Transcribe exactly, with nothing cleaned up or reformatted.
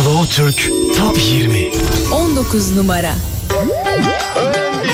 Slow Türk Top yirmi. on dokuz numara. Öğrendim.